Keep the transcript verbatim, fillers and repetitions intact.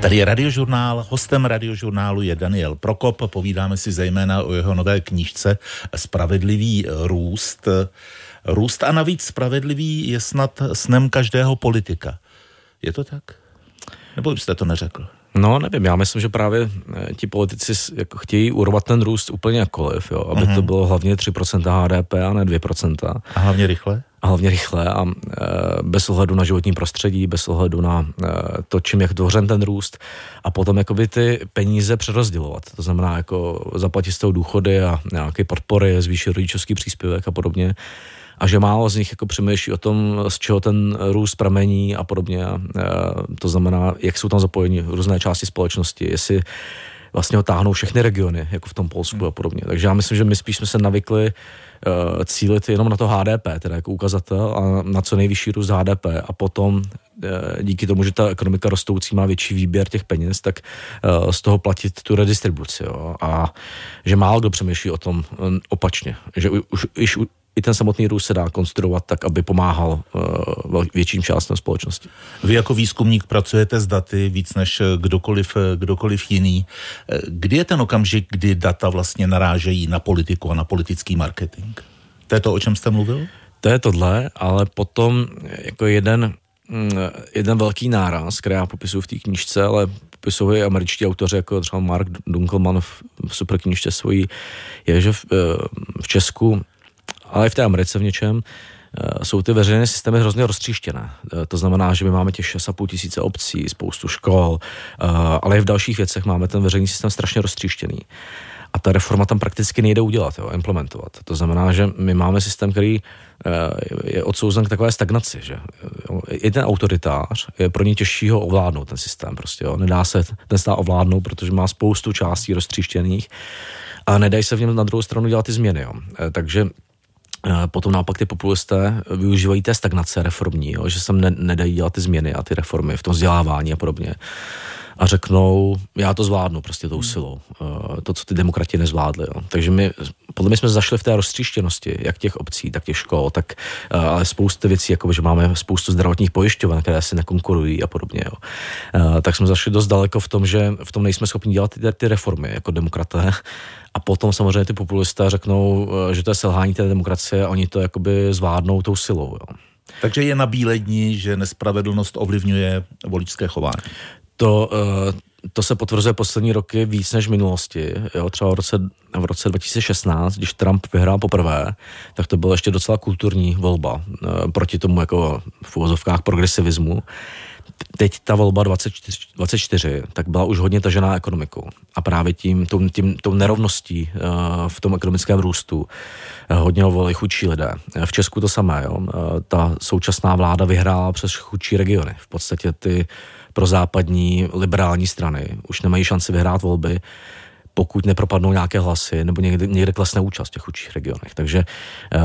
Tady je Radiožurnál, hostem Radiožurnálu je Daniel Prokop, povídáme si zejména o jeho nové knížce Spravedlivý růst. Růst a navíc spravedlivý je snad snem každého politika. Je to tak? Nebo byste to neřekl? No, nevím, já myslím, že právě ti politici jako chtějí urvat ten růst úplně jakkoliv, jo, aby uh-huh. to bylo hlavně tři procenta H D P a ne dvě procenta. A hlavně rychle? A hlavně rychle a e, bez ohledu na životní prostředí, bez ohledu na e, to, čím je tvořen ten růst a potom jakoby ty peníze přerozdělovat. To znamená jako zaplatit z toho důchody a nějaké podpory, zvýšit rodičovský příspěvek a podobně. A že málo z nich jako přemýšlí o tom, z čeho ten růst pramení a podobně. E, to znamená, jak jsou tam zapojeni různé části společnosti, jestli vlastně ho táhnou všechny regiony, jako v tom Polsku a podobně. Takže já myslím, že my spíš jsme se navykli uh, cílit jenom na to H D P, teda jako ukazatel a na co nejvyšší růst H D P a potom uh, díky tomu, že ta ekonomika rostoucí má větší výběr těch peněz, tak uh, z toho platit tu redistribuci. Jo? A že málo kdo přemýšlí o tom um, opačně, že už, už i ten samotný růst se dá konstruovat tak, aby pomáhal uh, větším částem společnosti. Vy jako výzkumník pracujete s daty víc než kdokoliv, kdokoliv jiný. Kdy je ten okamžik, kdy data vlastně narážejí na politiku a na politický marketing? To je to, o čem jste mluvil? To je tohle, ale potom jako jeden, jeden velký náraz, který já popisuju v té knížce, ale popisují i američtí autoři, jako třeba Mark Dunkelman v, v super knížce svojí, je, že v, v Česku ale i v té Americe v něčem, jsou ty veřejné systémy hrozně roztříštěné. To znamená, že my máme těch šest a půl tisíce obcí, spoustu škol, ale i v dalších věcech máme ten veřejný systém strašně roztříštěný. A ta reforma tam prakticky nejde udělat, jo, implementovat. To znamená, že my máme systém, který je odsouzen k takové stagnaci, že i ten autoritář je pro ně těžší ho ovládnout, ten systém prostě, jo. Nedá se ten stát ovládnout, protože má spoustu částí roztříštěných a nedají se v něm na druhou stranu dělat ty změny, jo. Takže potom naopak ty populisté využívají té stagnace reformní, jo, že se ne, nedají dělat ty změny a ty reformy v tom vzdělávání a podobně. A řeknou, já to zvládnu prostě tou silou. To, co ty demokrati nezvládli. Jo. Takže my, podle mě jsme zašli v té roztříštěnosti, jak těch obcí, tak těch škol, tak ale spoustu věcí, jako že máme spoustu zdravotních pojišťoven, které si nekonkurují a podobně. Jo. Tak jsme zašli dost daleko v tom, že v tom nejsme schopni dělat ty, ty reformy jako demokraté. A potom samozřejmě ty populisté řeknou, že to je selhání té demokracie a oni to jakoby zvládnou tou silou. Jo. Takže je na bíledni, že nespravedlnost ovlivňuje voličské chování. To, to se potvrzuje poslední roky víc než v minulosti. Jo, třeba v roce, v roce dva tisíce šestnáct, když Trump vyhrál poprvé, tak to byla ještě docela kulturní volba proti tomu jako v uvozovkách progresivismu. Teď ta volba dvacet čtyři, dvacet čtyři tak byla už hodně tažená ekonomikou. A právě tím, tím, tím tou nerovností uh, v tom ekonomickém růstu uh, hodně volili chudší lidé. V Česku to samé. Jo? Uh, ta současná vláda vyhrála přes chudší regiony. V podstatě ty prozápadní liberální strany už nemají šanci vyhrát volby, pokud nepropadnou nějaké hlasy nebo někde, někde klesne účast v těch chudších regionech. Takže uh,